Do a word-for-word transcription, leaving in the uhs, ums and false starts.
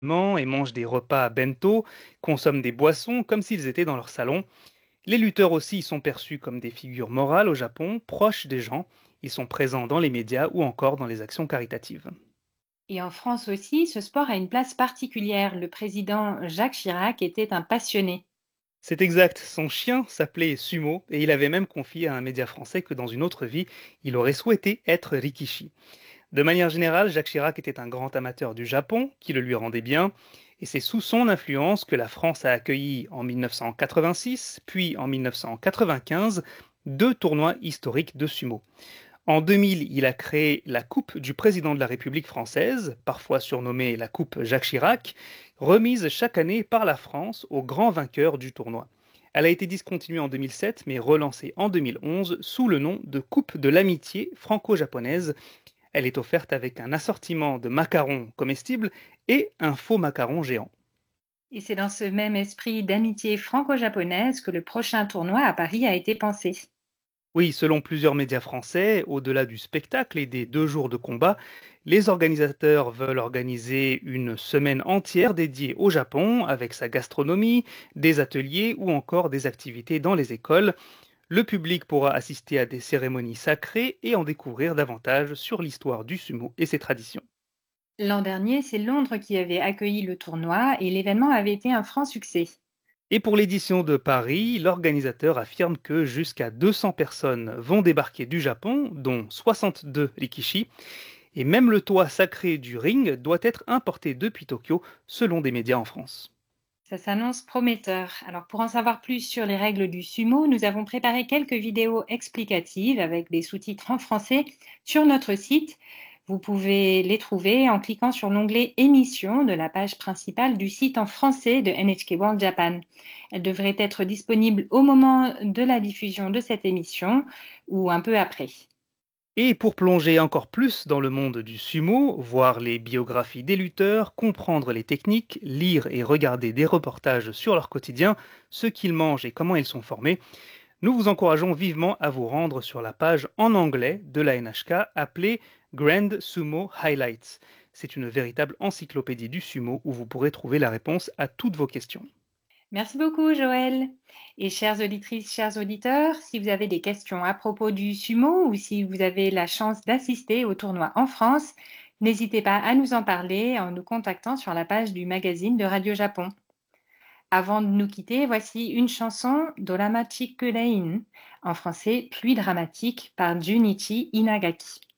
et mangent des repas bento, consomment des boissons comme s'ils étaient dans leur salon. Les lutteurs aussi sont perçus comme des figures morales au Japon, proches des gens. Ils sont présents dans les médias ou encore dans les actions caritatives. Et en France aussi, ce sport a une place particulière. Le président Jacques Chirac était un passionné. C'est exact, son chien s'appelait Sumo et il avait même confié à un média français que dans une autre vie, il aurait souhaité être Rikishi. De manière générale, Jacques Chirac était un grand amateur du Japon, qui le lui rendait bien, et c'est sous son influence que la France a accueilli en mille neuf cent quatre-vingt-six, puis en mille neuf cent quatre-vingt-quinze, deux tournois historiques de sumo. En deux mille, il a créé la Coupe du président de la République française, parfois surnommée la Coupe Jacques Chirac, remise chaque année par la France aux grands vainqueurs du tournoi. Elle a été discontinuée en deux mille sept, mais relancée en deux mille onze sous le nom de Coupe de l'amitié franco-japonaise. Elle est offerte avec un assortiment de macarons comestibles et un faux macaron géant. Et c'est dans ce même esprit d'amitié franco-japonaise que le prochain tournoi à Paris a été pensé. Oui, selon plusieurs médias français, au-delà du spectacle et des deux jours de combat, les organisateurs veulent organiser une semaine entière dédiée au Japon, avec sa gastronomie, des ateliers ou encore des activités dans les écoles. Le public pourra assister à des cérémonies sacrées et en découvrir davantage sur l'histoire du sumo et ses traditions. L'an dernier, c'est Londres qui avait accueilli le tournoi et l'événement avait été un franc succès. Et pour l'édition de Paris, l'organisateur affirme que jusqu'à deux cents personnes vont débarquer du Japon, dont soixante-deux rikishi, et même le toit sacré du ring doit être importé depuis Tokyo, selon des médias en France. Ça s'annonce prometteur. Alors pour en savoir plus sur les règles du sumo, nous avons préparé quelques vidéos explicatives avec des sous-titres en français sur notre site. Vous pouvez les trouver en cliquant sur l'onglet Émissions de la page principale du site en français de N H K World Japan. Elles devraient être disponibles au moment de la diffusion de cette émission ou un peu après. Et pour plonger encore plus dans le monde du sumo, voir les biographies des lutteurs, comprendre les techniques, lire et regarder des reportages sur leur quotidien, ce qu'ils mangent et comment ils sont formés, nous vous encourageons vivement à vous rendre sur la page en anglais de la N H K appelée Grand Sumo Highlights. C'est une véritable encyclopédie du sumo où vous pourrez trouver la réponse à toutes vos questions. Merci beaucoup, Joël. Et chères auditrices, chers auditeurs, si vous avez des questions à propos du sumo ou si vous avez la chance d'assister au tournoi en France, n'hésitez pas à nous en parler en nous contactant sur la page du magazine de Radio Japon. Avant de nous quitter, voici une chanson d'Olama Chikurein, en français Pluie dramatique par Junichi Inagaki.